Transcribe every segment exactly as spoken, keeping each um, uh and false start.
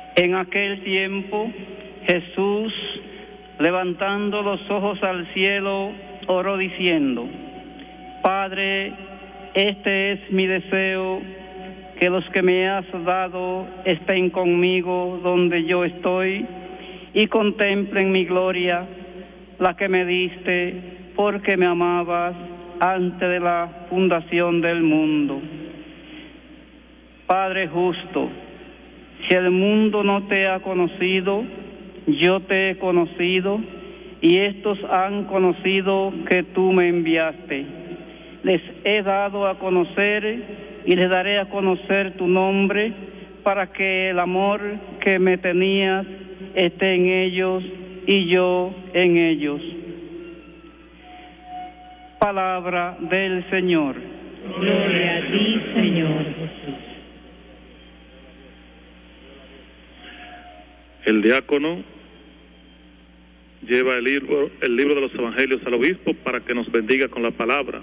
En aquel tiempo, Jesús, levantando los ojos al cielo, oró diciendo: Padre, este es mi deseo, que los que me has dado estén conmigo donde yo estoy y contemplen mi gloria, la que me diste porque me amabas antes de la fundación del mundo. Padre justo, si el mundo no te ha conocido, yo te he conocido, y estos han conocido que tú me enviaste. Les he dado a conocer y les daré a conocer tu nombre, para que el amor que me tenías esté en ellos y yo en ellos. Palabra del Señor. Gloria a ti, Señor Jesús. El diácono lleva el libro, el libro de los evangelios al obispo para que nos bendiga con la palabra.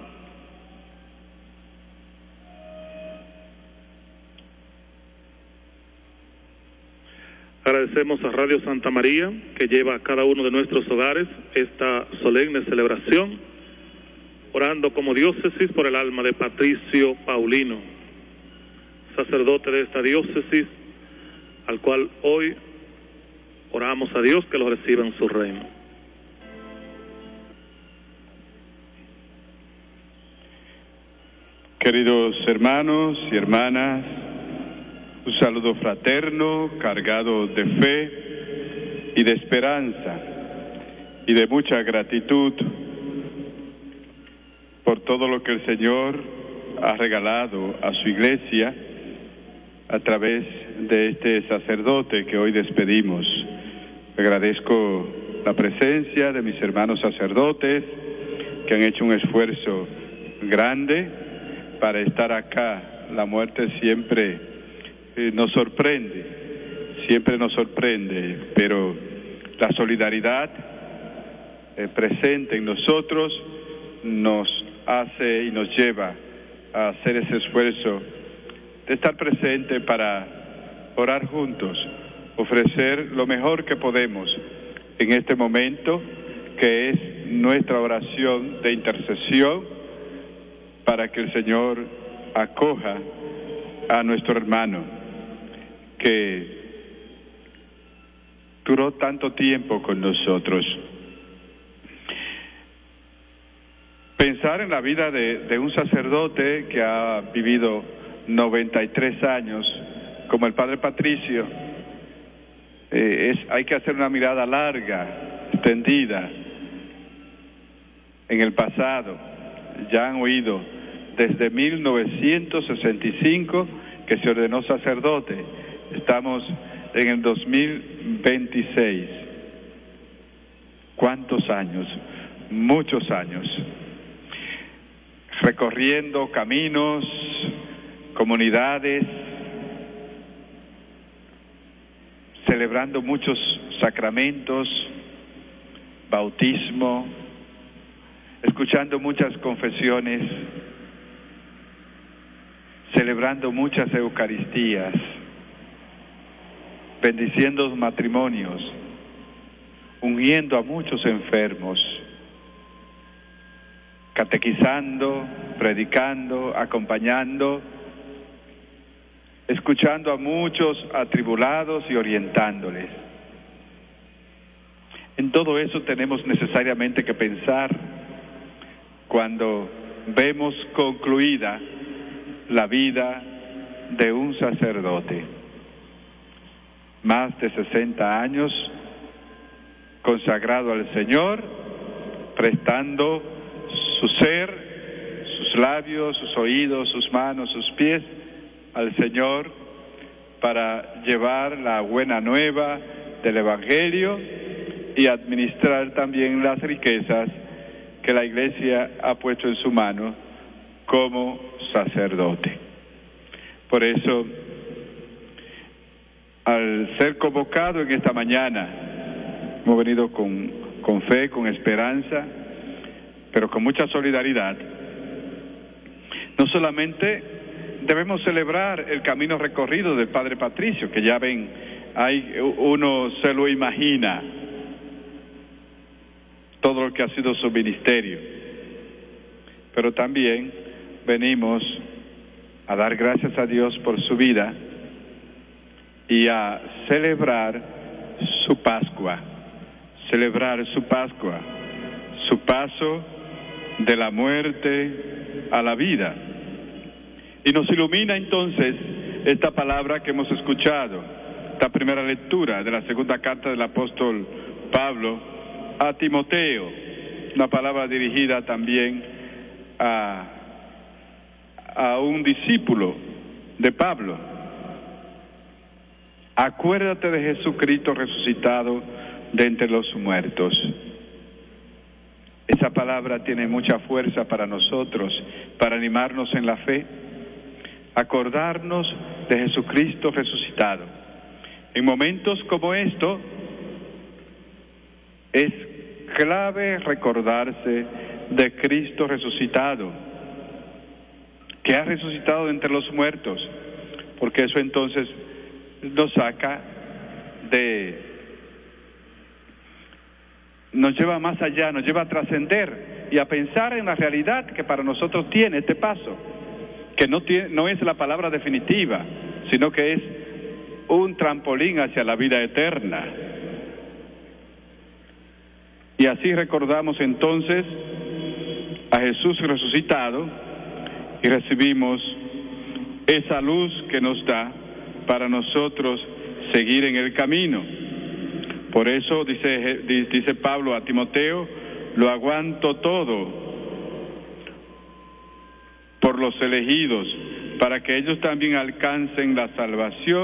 Agradecemos a Radio Santa María, que lleva a cada uno de nuestros hogares esta solemne celebración, orando como diócesis por el alma de Patricio Paulino, sacerdote de esta diócesis, al cual hoy oramos a Dios que lo reciba en su reino. Queridos hermanos y hermanas, un saludo fraterno, cargado de fe y de esperanza y de mucha gratitud por todo lo que el Señor ha regalado a su iglesia a través de este sacerdote que hoy despedimos. Agradezco la presencia de mis hermanos sacerdotes que han hecho un esfuerzo grande para estar acá. La muerte siempre eh, nos sorprende, siempre nos sorprende, pero la solidaridad eh, presente en nosotros nos hace y nos lleva a hacer ese esfuerzo de estar presente para orar juntos, ofrecer lo mejor que podemos en este momento, que es nuestra oración de intercesión, para que el Señor acoja a nuestro hermano, que duró tanto tiempo con nosotros. Pensar en la vida de, de un sacerdote que ha vivido noventa y tres años, como el Padre Patricio, eh, es, hay que hacer una mirada larga, extendida, en el pasado. Ya han oído, desde mil novecientos sesenta y cinco que se ordenó sacerdote, estamos en el dos mil veintiséis. ¿Cuántos años? Muchos años. Recorriendo caminos, comunidades, celebrando muchos sacramentos, bautismo, escuchando muchas confesiones, celebrando muchas eucaristías, bendiciendo matrimonios, ungiendo a muchos enfermos, catequizando, predicando, acompañando, escuchando a muchos atribulados y orientándoles. En todo eso tenemos necesariamente que pensar cuando vemos concluida la vida de un sacerdote. Más de sesenta años consagrado al Señor, prestando su ser, sus labios, sus oídos, sus manos, sus pies al Señor para llevar la buena nueva del Evangelio y administrar también las riquezas que la Iglesia ha puesto en su mano como sacerdote. Por eso, al ser convocado en esta mañana, hemos venido con, con fe, con esperanza, pero con mucha solidaridad. No solamente debemos celebrar el camino recorrido del Padre Patricio, que ya ven hay, uno se lo imagina, todo lo que ha sido su ministerio. Pero también venimos a dar gracias a Dios por su vida y a celebrar su Pascua, celebrar su Pascua, su paso de la muerte a la vida. Y nos ilumina entonces esta palabra que hemos escuchado, esta primera lectura de la segunda carta del apóstol Pablo a Timoteo, una palabra dirigida también a, a un discípulo de Pablo. Acuérdate de Jesucristo resucitado de entre los muertos. Esa palabra tiene mucha fuerza para nosotros, para animarnos en la fe. Acordarnos de Jesucristo resucitado. En momentos como estos, es clave recordarse de Cristo resucitado, que ha resucitado de entre los muertos, porque eso entonces nos saca de, nos lleva más allá, nos lleva a trascender y a pensar en la realidad que para nosotros tiene este paso, que no tiene, no es la palabra definitiva, sino que es un trampolín hacia la vida eterna. Y así recordamos entonces a Jesús resucitado y recibimos esa luz que nos da para nosotros seguir en el camino. Por eso dice, dice Pablo a Timoteo, lo aguanto todo por los elegidos, para que ellos también alcancen la salvación